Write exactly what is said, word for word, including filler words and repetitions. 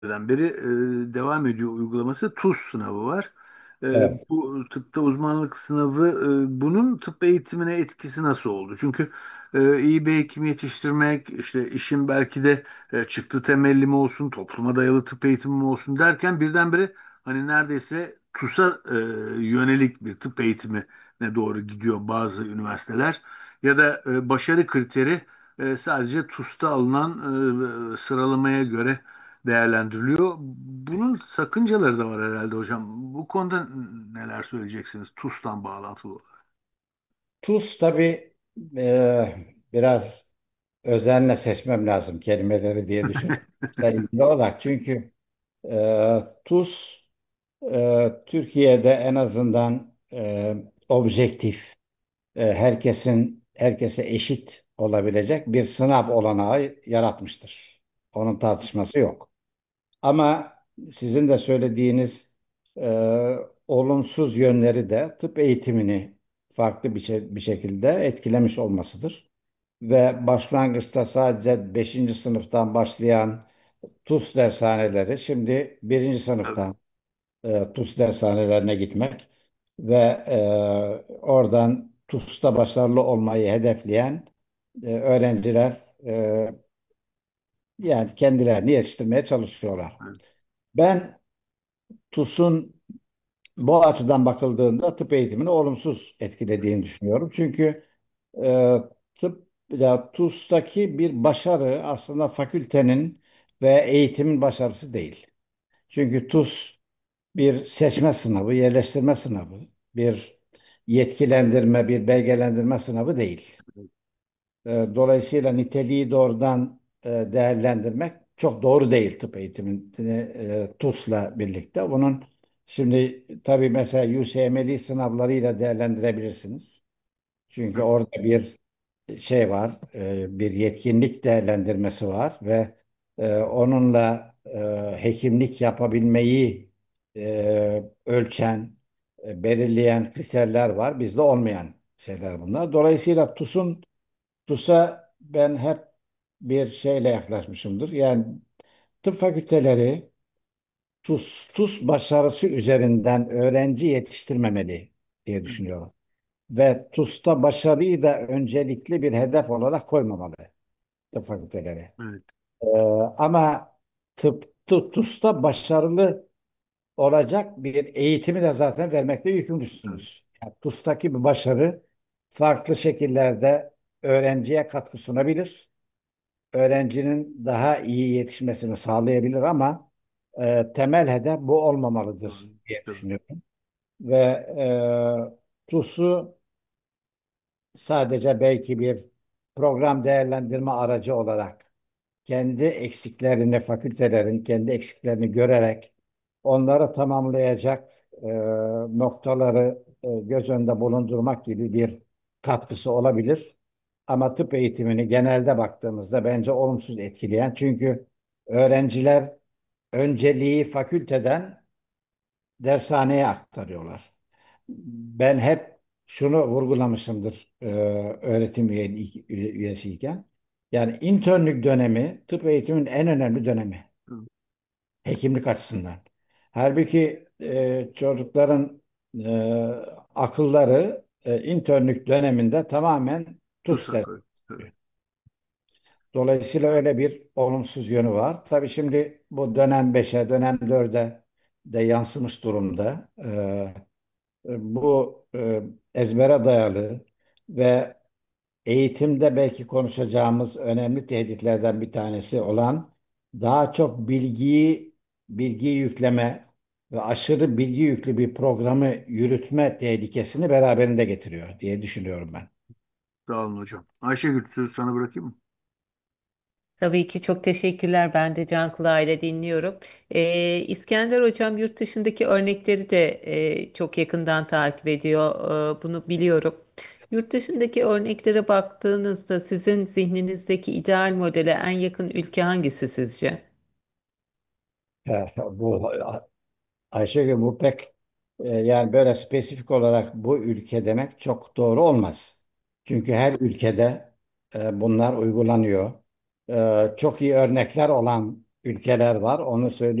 beri e, devam ediyor uygulaması. TUS sınavı var. E, Evet. bu tıpta uzmanlık sınavı, e, bunun tıp eğitimine etkisi nasıl oldu? Çünkü e, iyi bir hekim yetiştirmek, işte işin belki de e, çıktı temelli mi olsun, topluma dayalı tıp eğitimi mi olsun derken birdenbire hani neredeyse TUS'a e, yönelik bir tıp eğitimine doğru gidiyor bazı üniversiteler. Ya da e, başarı kriteri e, sadece TUS'ta alınan e, sıralamaya göre değerlendiriliyor. Bunun sakıncaları da var herhalde hocam. Bu konuda neler söyleyeceksiniz TUS'tan bağlantılı olarak? Tuz tabii e, biraz özenle seçmem lazım kelimeleri diye düşünüyorum. İlgili olarak çünkü e, tuz e, Türkiye'de en azından e, objektif, e, herkesin herkese eşit olabilecek bir sınav olanağı yaratmıştır. Onun tartışması yok. Ama sizin de söylediğiniz e, olumsuz yönleri de tıp eğitimini farklı bir, şey, bir şekilde etkilemiş olmasıdır. Ve başlangıçta sadece beşinci sınıftan başlayan TUS dershaneleri şimdi birinci Tabii. sınıftan e, TUS dershanelerine gitmek ve e, oradan TUS'ta başarılı olmayı hedefleyen e, öğrenciler e, yani kendilerini yetiştirmeye çalışıyorlar. Evet. Ben TUS'un bu açıdan bakıldığında tıp eğitimini olumsuz etkilediğini düşünüyorum. Çünkü e, tıp ya TUS'taki bir başarı aslında fakültenin ve eğitimin başarısı değil. Çünkü TUS bir seçme sınavı, yerleştirme sınavı, bir yetkilendirme, bir belgelendirme sınavı değil. E, Dolayısıyla niteliği doğrudan e, değerlendirmek çok doğru değil tıp eğitimini e, TUS'la birlikte. Bunun şimdi tabii mesela U S M L sınavlarıyla değerlendirebilirsiniz. Çünkü orada bir şey var, e, bir yetkinlik değerlendirmesi var ve e, onunla e, hekimlik yapabilmeyi e, ölçen, e, belirleyen kriterler var. Bizde olmayan şeyler bunlar. Dolayısıyla TUS'un TUS'a ben hep bir şeyle yaklaşmışımdır. Yani tıp fakülteleri TUS, TUS başarısı üzerinden öğrenci yetiştirmemeli diye düşünüyorum. Ve TUS'ta başarıyı da öncelikli bir hedef olarak koymamalı tıp fakülteleri. Evet. Ee, ama tıp, tu- TUS'ta başarılı olacak bir eğitimi de zaten vermekle Evet. yükümlüsünüz. Yani TUS'taki bir başarı farklı şekillerde öğrenciye katkı sunabilir, öğrencinin daha iyi yetişmesini sağlayabilir ama e, temel hedef bu olmamalıdır Doğru. diye Tabii. düşünüyorum. Ve e, TUS'u sadece belki bir program değerlendirme aracı olarak kendi eksiklerini, fakültelerin kendi eksiklerini görerek onları tamamlayacak e, noktaları e, göz önünde bulundurmak gibi bir katkısı olabilir. Ama tıp eğitimini genelde baktığımızda bence olumsuz etkileyen. Çünkü öğrenciler önceliği fakülteden dershaneye aktarıyorlar. Ben hep şunu vurgulamışımdır e, öğretim üye, üyesiyken. Yani internlük dönemi tıp eğitiminin en önemli dönemi. Tabii. Hekimlik açısından. Halbuki e, çocukların e, akılları e, internlük döneminde tamamen TUS TUS'a. dersi. Evet. Tabii. Dolayısıyla öyle bir olumsuz yönü var. Tabii şimdi bu dönem beşe, dönem dörde de yansımış durumda. E, bu e, ezbere dayalı ve eğitimde belki konuşacağımız önemli tehditlerden bir tanesi olan daha çok bilgiyi bilgiyi yükleme ve aşırı bilgi yüklü bir programı yürütme tehlikesini beraberinde getiriyor diye düşünüyorum ben. Sağ olun hocam. Ayşegül, sözü sana bırakayım mı? Tabii ki çok teşekkürler. Ben de can kulağıyla dinliyorum. Ee, İskender Hocam yurt dışındaki örnekleri de e, çok yakından takip ediyor. Ee, bunu biliyorum. Yurt dışındaki örneklere baktığınızda sizin zihninizdeki ideal modele en yakın ülke hangisi sizce? He, bu Ayşegül bu pek e, yani böyle spesifik olarak bu ülke demek çok doğru olmaz. Çünkü her ülkede e, bunlar uygulanıyor. E, çok iyi örnekler olan ülkeler var. Onu söyleyeyim.